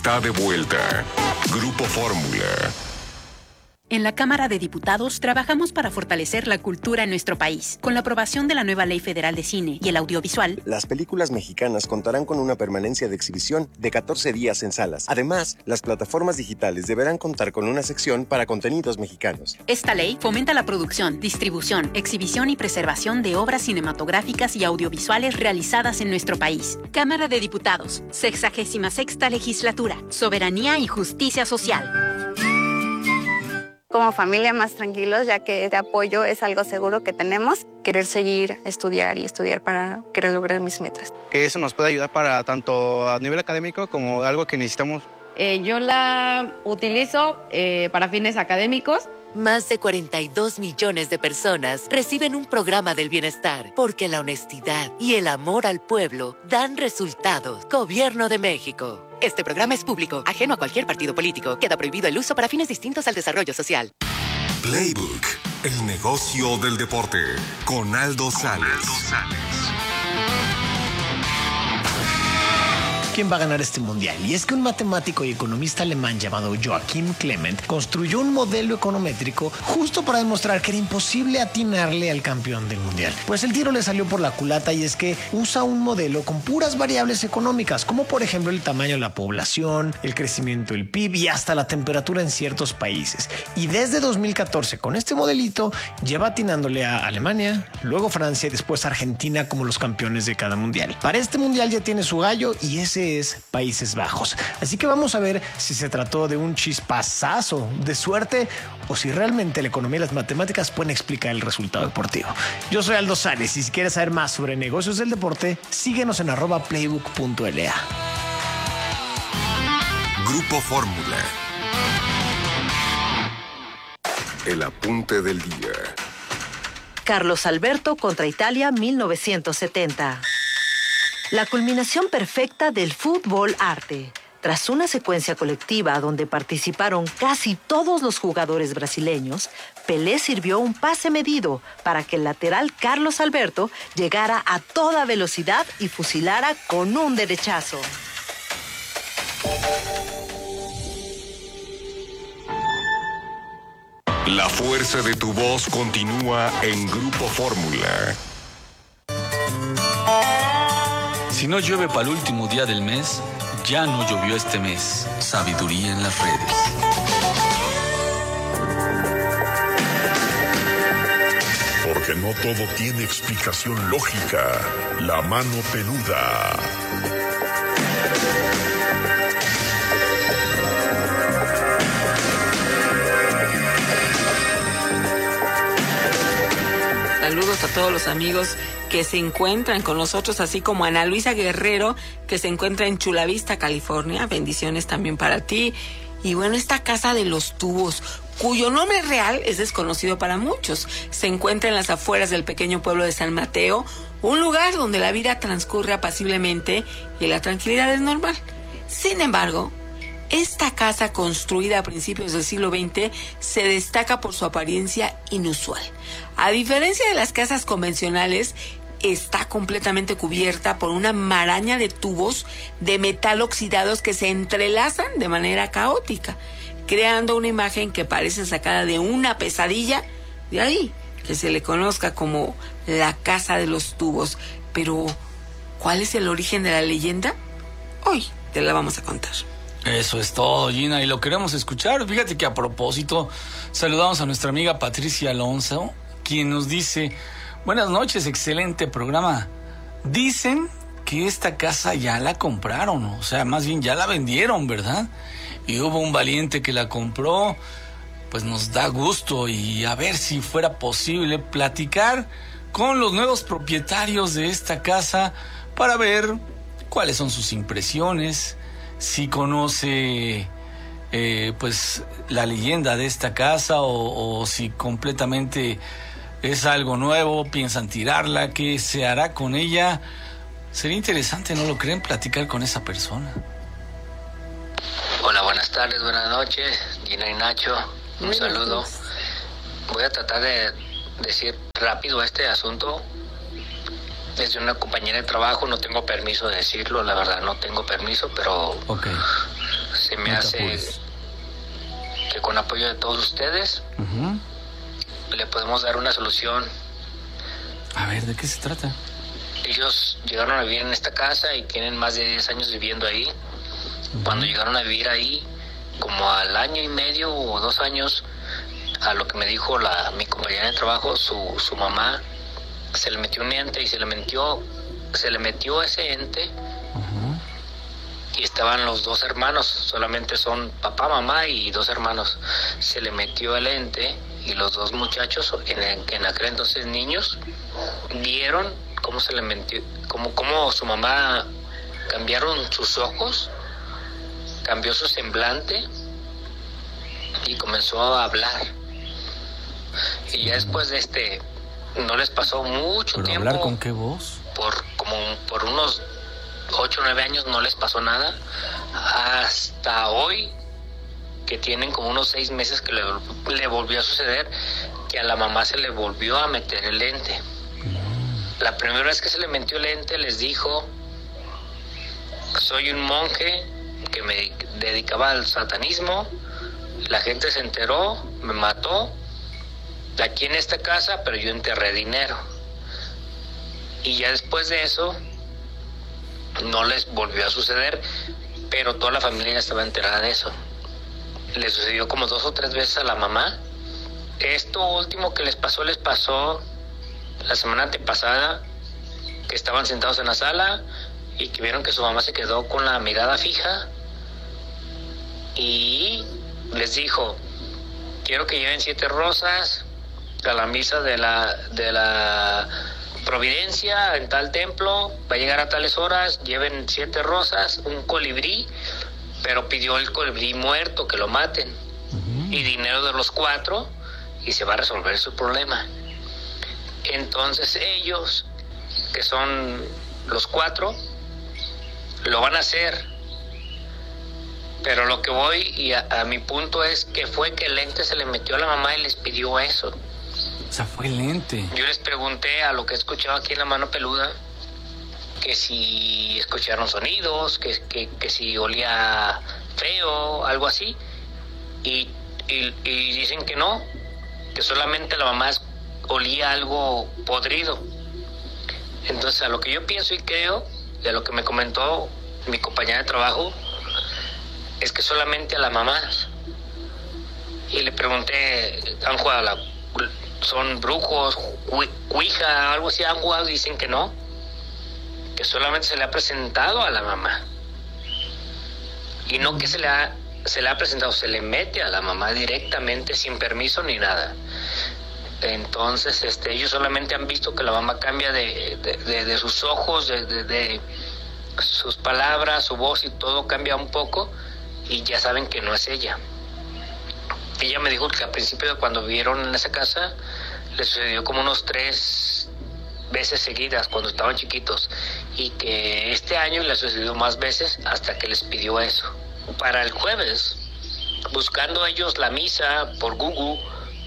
está de vuelta. Grupo Fórmula. En la Cámara de Diputados trabajamos para fortalecer la cultura en nuestro país. Con la aprobación de la nueva Ley Federal de Cine y el Audiovisual, las películas mexicanas contarán con una permanencia de exhibición de 14 días en salas. Además, las plataformas digitales deberán contar con una sección para contenidos mexicanos. Esta ley fomenta la producción, distribución, exhibición y preservación de obras cinematográficas y audiovisuales realizadas en nuestro país. Cámara de Diputados, 66ª Legislatura, Soberanía y Justicia Social. Como familia más tranquilos, ya que este apoyo es algo seguro que tenemos. Querer seguir, estudiar para querer lograr mis metas. Que eso nos puede ayudar para tanto a nivel académico como algo que necesitamos. Yo la utilizo para fines académicos. Más de 42 millones de personas reciben un programa del bienestar porque la honestidad y el amor al pueblo dan resultados. Gobierno de México. Este programa es público, ajeno a cualquier partido político. Queda prohibido el uso para fines distintos al desarrollo social. Playbook, el negocio del deporte, con Aldo Sales. ¿Quién va a ganar este mundial? Y es que un matemático y economista alemán llamado Joachim Clement construyó un modelo econométrico justo para demostrar que era imposible atinarle al campeón del mundial. Pues el tiro le salió por la culata, y es que usa un modelo con puras variables económicas, como por ejemplo el tamaño de la población, el crecimiento del PIB y hasta la temperatura en ciertos países. Y desde 2014, con este modelito, lleva atinándole a Alemania, luego Francia y después Argentina como los campeones de cada mundial. Para este mundial ya tiene su gallo, y ese es Países Bajos. Así que vamos a ver si se trató de un chispazazo de suerte o si realmente la economía y las matemáticas pueden explicar el resultado deportivo. Yo soy Aldo Sales, y si quieres saber más sobre negocios del deporte, síguenos en @playbook.la. Grupo Fórmula. El apunte del día. Carlos Alberto contra Italia 1970. La culminación perfecta del fútbol arte. Tras una secuencia colectiva donde participaron casi todos los jugadores brasileños, Pelé sirvió un pase medido para que el lateral Carlos Alberto llegara a toda velocidad y fusilara con un derechazo. La fuerza de tu voz continúa en Grupo Fórmula. Si no llueve para el último día del mes, ya no llovió este mes. Sabiduría en las redes. Porque no todo tiene explicación lógica. La mano peluda. Saludos a todos los amigos que se encuentran con nosotros, así como Ana Luisa Guerrero, que se encuentra en Chula Vista, California. Bendiciones también para ti. Y bueno, esta Casa de los Tubos, cuyo nombre real es desconocido para muchos, se encuentra en las afueras del pequeño pueblo de San Mateo, un lugar donde la vida transcurre apaciblemente y la tranquilidad es normal. Sin embargo, esta casa, construida a principios del siglo XX, se destaca por su apariencia inusual. A diferencia de las casas convencionales, está completamente cubierta por una maraña de tubos de metal oxidados que se entrelazan de manera caótica, creando una imagen que parece sacada de una pesadilla. De ahí que se le conozca como la Casa de los Tubos. Pero, ¿cuál es el origen de la leyenda? Hoy te la vamos a contar. Eso es todo, Gina, y lo queremos escuchar. Fíjate que a propósito, saludamos a nuestra amiga Patricia Alonso, quien nos dice: buenas noches, excelente programa. Dicen que esta casa ya la compraron, o sea, más bien ya la vendieron, ¿verdad? Y hubo un valiente que la compró. Pues nos da gusto, y a ver si fuera posible platicar con los nuevos propietarios de esta casa para ver cuáles son sus impresiones, si conoce pues la leyenda de esta casa o si completamente es algo nuevo, piensan tirarla, qué se hará con ella. Sería interesante, ¿no lo creen? Platicar con esa persona. Hola, buenas tardes, buenas noches, Gina y Nacho, un saludo. Voy a tratar de decir rápido este asunto. Es de una compañera de trabajo, no tengo permiso de decirlo, la verdad no tengo permiso, pero se me hace que con apoyo de todos ustedes le podemos dar una solución. A ver, ¿de qué se trata? Ellos llegaron a vivir en esta casa y tienen más de 10 años viviendo ahí. Cuando llegaron a vivir ahí, como al año y medio o 2 años, a lo que me dijo mi compañera de trabajo, su mamá, se le metió un ente y se le metió ese ente. Y estaban los 2 hermanos, solamente son papá, mamá y 2 hermanos. Se le metió el ente y los 2 muchachos, en aquel entonces niños, vieron cómo se le metió, cómo su mamá cambiaron sus ojos, cambió su semblante y comenzó a hablar. Y ya después de no les pasó mucho tiempo. ¿Hablar con qué voz? Por unos 8 o 9 años no les pasó nada, hasta hoy, que tienen como unos 6 meses que le volvió a suceder, que a la mamá se le volvió a meter el lente. La primera vez que se le metió el lente les dijo: soy un monje que me dedicaba al satanismo, la gente se enteró, me mató aquí en esta casa, pero yo enterré dinero. Y ya después de eso no les volvió a suceder, pero toda la familia ya estaba enterada de eso. Le sucedió como 2 o 3 veces a la mamá. Esto último que les pasó la semana antepasada, que estaban sentados en la sala y que vieron que su mamá se quedó con la mirada fija y les dijo: quiero que lleven 7 rosas a la misa de la Providencia en tal templo, va a llegar a tales horas, lleven 7 rosas, un colibrí, pero pidió el colibrí muerto, que lo maten, y dinero de los 4, y se va a resolver su problema. Entonces ellos, que son los 4, lo van a hacer, pero lo que voy y a mi punto es que fue que el ente se le metió a la mamá y les pidió eso. O sea, fue el ente. Yo les pregunté, a lo que he escuchado aquí en La Mano Peluda, que si escucharon sonidos, que si olía feo, algo así, y dicen que no, que solamente la mamá olía algo podrido. Entonces, a lo que yo pienso y creo, y a lo que me comentó mi compañera de trabajo, es que solamente a la mamá. Y le pregunté, ¿han jugado son brujos, ouija, algo así? ¿Han jugado? Dicen que no, que solamente se le ha presentado a la mamá. Y no que se le ha presentado, se le mete a la mamá directamente, sin permiso ni nada. Entonces ellos solamente han visto que la mamá cambia de sus ojos, de sus palabras, su voz y todo cambia un poco, y ya saben que no es ella. Ella me dijo que al principio, cuando vivieron en esa casa, le sucedió como unos 3 veces seguidas cuando estaban chiquitos, y que este año le sucedió más veces hasta que les pidió eso. Para el jueves, buscando ellos la misa por Google,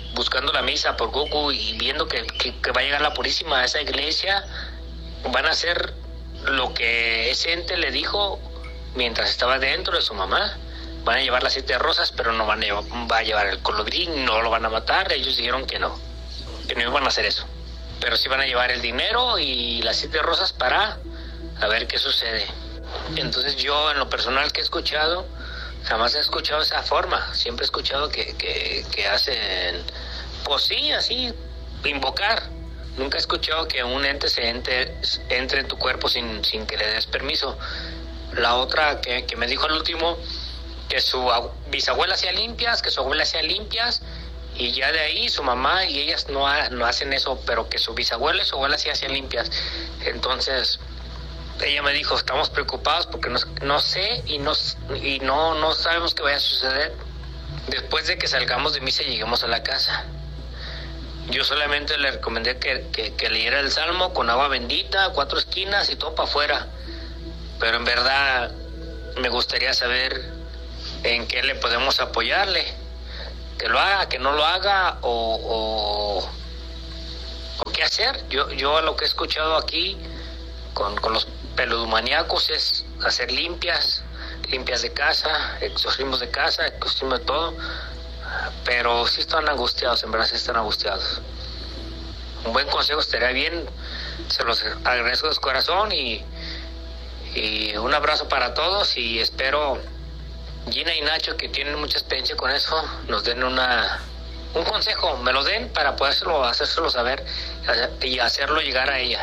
y viendo que va a llegar la Purísima a esa iglesia, van a hacer lo que ese ente le dijo mientras estaba dentro de su mamá. Van a llevar las 7 rosas, pero no va a llevar el colibrí, no lo van a matar. Ellos dijeron que no iban a hacer eso, pero sí van a llevar el dinero y las 7 rosas para a ver qué sucede. Entonces yo, en lo personal que he escuchado, jamás he escuchado esa forma. Siempre he escuchado que hacen, pues sí, así, invocar. Nunca he escuchado que un ente entre en tu cuerpo sin que le des permiso. La otra que me dijo al último, que su bisabuela hacía limpias, que su abuela hacía limpias, y ya de ahí su mamá y ellas no hacen eso, pero que su bisabuela y su abuela sí hacían limpias. Entonces ella me dijo: estamos preocupados porque no sé y no sabemos qué vaya a suceder después de que salgamos de misa y lleguemos a la casa. Yo solamente le recomendé que leyera el Salmo con agua bendita, 4 esquinas y todo para afuera, pero en verdad me gustaría saber en qué le podemos apoyarle, que lo haga, que no lo haga, o qué hacer. Yo lo que he escuchado aquí con los peludomaníacos es hacer limpias limpias de casa, exorcismos de casa, exorcismos de todo, pero sí están angustiados, en verdad sí están angustiados. Un buen consejo estaría bien, se los agradezco de corazón y un abrazo para todos y espero Gina y Nacho, que tienen mucha experiencia con eso, nos den un consejo, me lo den para hacérselo saber y hacerlo llegar a ella.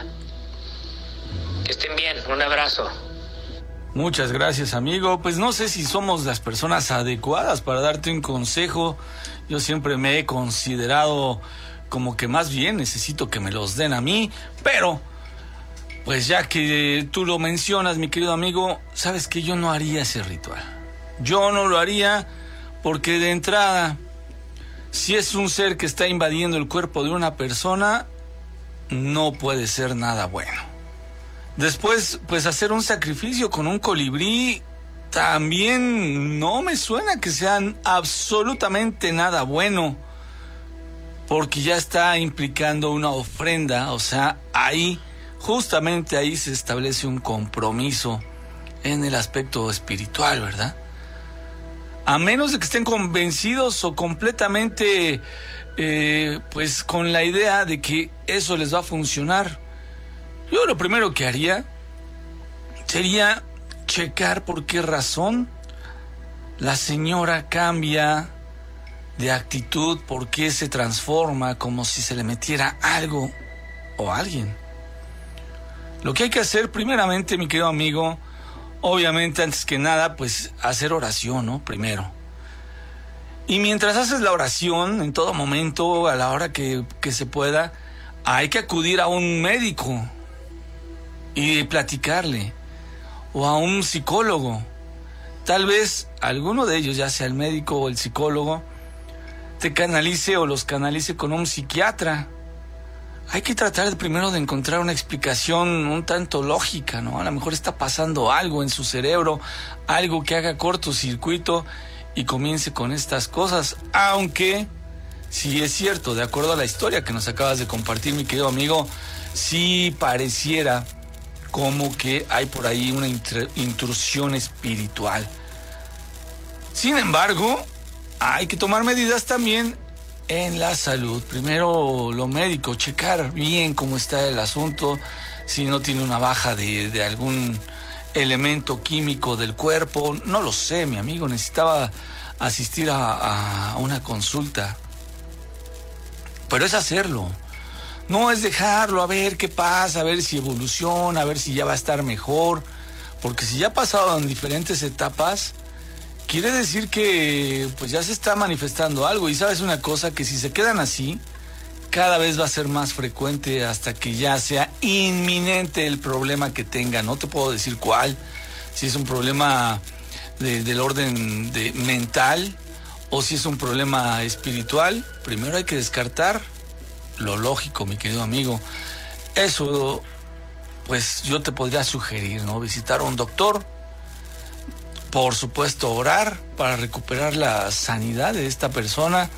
Que estén bien, un abrazo. Muchas gracias, amigo. Pues no sé si somos las personas adecuadas para darte un consejo. Yo siempre me he considerado como que más bien necesito que me los den a mí, pero pues ya que tú lo mencionas, mi querido amigo, sabes que yo no haría ese ritual. Yo no lo haría porque de entrada, si es un ser que está invadiendo el cuerpo de una persona, no puede ser nada bueno. Después, pues hacer un sacrificio con un colibrí también no me suena que sean absolutamente nada bueno, porque ya está implicando una ofrenda, o sea, justamente ahí se establece un compromiso en el aspecto espiritual, ¿verdad? A menos de que estén convencidos o completamente, pues con la idea de que eso les va a funcionar. Yo lo primero que haría sería checar por qué razón la señora cambia de actitud, por qué se transforma como si se le metiera algo o alguien. Lo que hay que hacer primeramente, mi querido amigo, obviamente antes que nada, pues hacer oración, ¿no? Primero. Y mientras haces la oración, en todo momento, a la hora que se pueda, hay que acudir a un médico y platicarle, o a un psicólogo. Tal vez alguno de ellos, ya sea el médico o el psicólogo, te canalice o los canalice con un psiquiatra. Hay que tratar primero de encontrar una explicación un tanto lógica, ¿no? A lo mejor está pasando algo en su cerebro, algo que haga cortocircuito y comience con estas cosas. Aunque, si es cierto, de acuerdo a la historia que nos acabas de compartir, mi querido amigo, sí pareciera como que hay por ahí una intrusión espiritual. Sin embargo, hay que tomar medidas también en la salud. Primero lo médico, checar bien cómo está el asunto, si no tiene una baja de algún elemento químico del cuerpo. No lo sé, mi amigo, necesitaba asistir a una consulta. Pero es hacerlo. No es dejarlo, a ver qué pasa, a ver si evoluciona, a ver si ya va a estar mejor. Porque si ya ha pasado en diferentes etapas, quiere decir que pues ya se está manifestando algo. Y sabes una cosa, que si se quedan así, cada vez va a ser más frecuente hasta que ya sea inminente el problema que tenga. No te puedo decir cuál, si es un problema del orden mental o si es un problema espiritual. Primero hay que descartar lo lógico, mi querido amigo. Eso, pues yo te podría sugerir, ¿no? Visitar a un doctor. Por supuesto, orar para recuperar la sanidad de esta persona.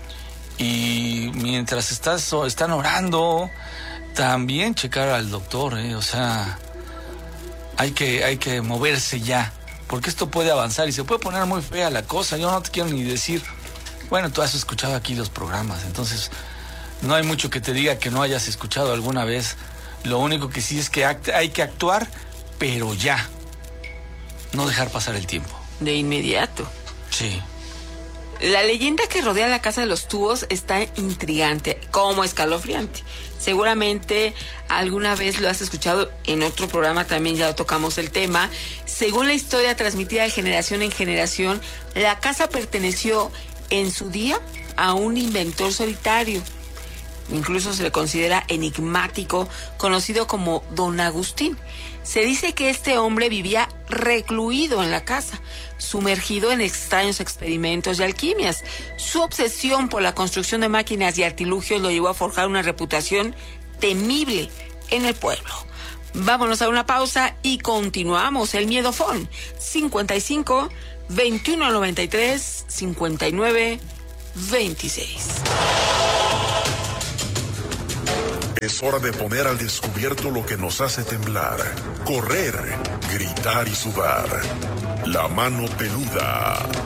Y mientras están orando, también checar al doctor, O sea, hay que moverse ya, porque esto puede avanzar y se puede poner muy fea la cosa. Yo no te quiero ni decir, bueno, tú has escuchado aquí los programas, entonces no hay mucho que te diga que no hayas escuchado alguna vez. Lo único que sí es que hay que actuar, pero ya. No dejar pasar el tiempo. De inmediato. Sí. La leyenda que rodea la Casa de los Tubos está intrigante, como escalofriante. Seguramente alguna vez lo has escuchado en otro programa, también ya tocamos el tema. Según la historia transmitida de generación en generación, la casa perteneció en su día a un inventor solitario. Incluso se le considera enigmático, conocido como Don Agustín. Se dice que este hombre vivía recluido en la casa, sumergido en extraños experimentos y alquimias. Su obsesión por la construcción de máquinas y artilugios lo llevó a forjar una reputación temible en el pueblo. Vámonos a una pausa y continuamos el Miedofón. 55 21 93 59 26. Es hora de poner al descubierto lo que nos hace temblar, correr, gritar y sudar. La mano peluda,